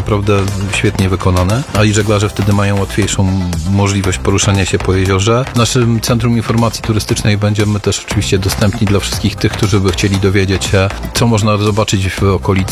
naprawdę świetnie wykonane, a i żeglarze wtedy mają łatwiejszą możliwość poruszania się po jeziorze. W naszym Centrum Informacji Turystycznej będziemy też oczywiście dostępni dla wszystkich tych, którzy by chcieli dowiedzieć się, co można zobaczyć w okolicy